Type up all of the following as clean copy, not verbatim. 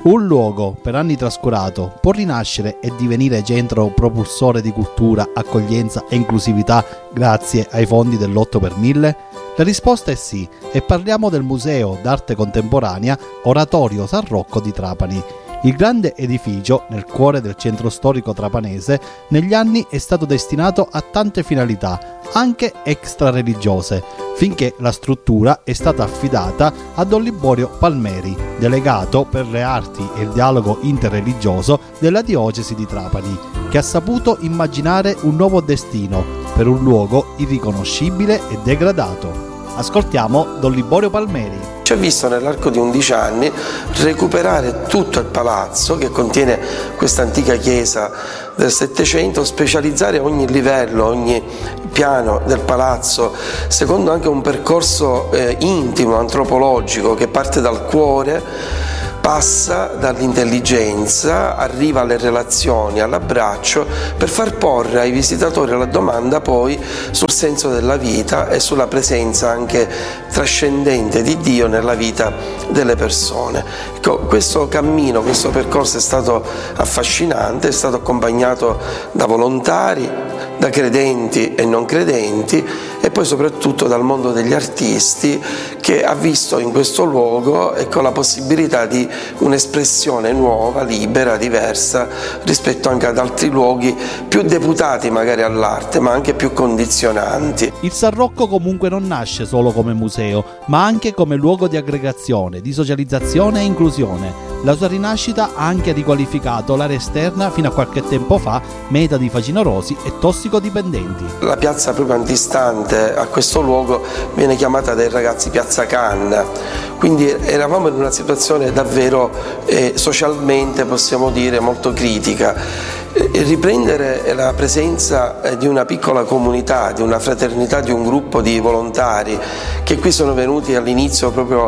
Un luogo per anni trascurato può rinascere e divenire centro propulsore di cultura, accoglienza e inclusività grazie ai fondi dell'8 per 1000? La risposta è sì, e parliamo del Museo d'Arte Contemporanea Oratorio San Rocco di Trapani. Il grande edificio, nel cuore del centro storico trapanese, negli anni è stato destinato a tante finalità, anche extrareligiose, finché la struttura è stata affidata a Don Liborio Palmeri, delegato per le arti e il dialogo interreligioso della diocesi di Trapani, che ha saputo immaginare un nuovo destino per un luogo irriconoscibile e degradato. Ascoltiamo Don Liborio Palmeri. Ci ha visto nell'arco di 11 anni recuperare tutto il palazzo che contiene questa antica chiesa del Settecento, specializzare ogni livello, ogni piano del palazzo, secondo anche un percorso intimo, antropologico, che parte dal cuore, passa dall'intelligenza, arriva alle relazioni, all'abbraccio, per far porre ai visitatori la domanda poi sul senso della vita e sulla presenza anche trascendente di Dio nella vita delle persone. Questo cammino, questo percorso è stato affascinante, è stato accompagnato da volontari, da credenti e non credenti, e poi soprattutto dal mondo degli artisti, che ha visto in questo luogo la possibilità di un'espressione nuova, libera, diversa rispetto anche ad altri luoghi più deputati magari all'arte, ma anche più condizionanti. Il San Rocco comunque non nasce solo come museo, ma anche come luogo di aggregazione, di socializzazione e inclusione. La sua rinascita ha anche riqualificato l'area esterna, fino a qualche tempo fa meta di facinorosi e tossicodipendenti. La piazza proprio antistante a questo luogo viene chiamata dai ragazzi Piazza Canna, quindi eravamo in una situazione davvero socialmente, possiamo dire, molto critica. Riprendere la presenza di una piccola comunità, di una fraternità, di un gruppo di volontari che qui sono venuti all'inizio proprio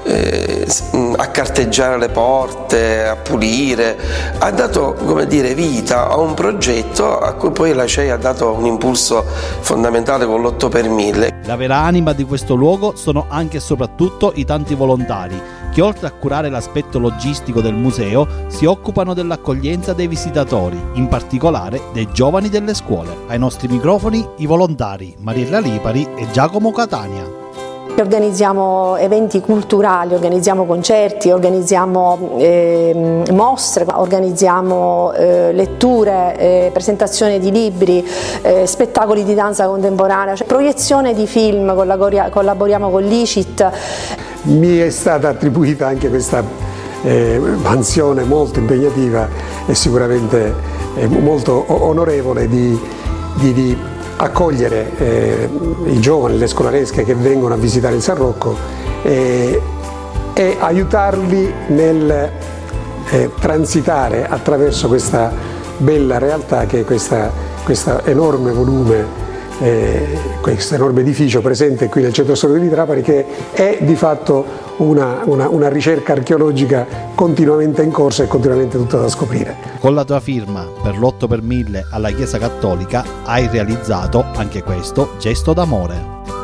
a carteggiare le porte, a pulire, ha dato, come dire, vita a un progetto a cui poi la CEI ha dato un impulso fondamentale con l'8 per 1000. La vera anima di questo luogo sono anche e soprattutto i tanti volontari che, oltre a curare l'aspetto logistico del museo, si occupano dell'accoglienza dei visitatori, in particolare dei giovani delle scuole. Ai nostri microfoni i volontari Mariella Lipari e Giacomo Catania. Organizziamo eventi culturali, organizziamo concerti, organizziamo mostre, organizziamo letture, presentazioni di libri, spettacoli di danza contemporanea, proiezione di film, collaboriamo con l'ICIT. Mi è stata attribuita anche questa mansione molto impegnativa e sicuramente molto onorevole di accogliere i giovani, le scolaresche che vengono a visitare il San Rocco e aiutarli nel transitare attraverso questa bella realtà che è questo enorme volume, questo enorme edificio presente qui nel centro storico di Trapani, che è di fatto una ricerca archeologica continuamente in corso e continuamente tutta da scoprire. Con la tua firma per l'8 per 1000 alla Chiesa Cattolica hai realizzato anche questo gesto d'amore.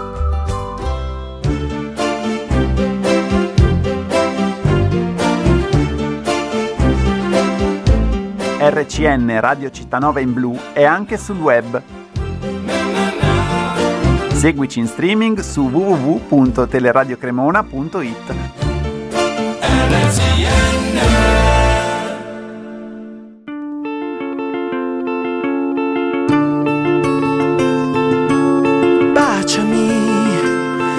RCN Radio Cittanova in Blu è anche sul web. Seguici in streaming su www.teleradiocremona.it.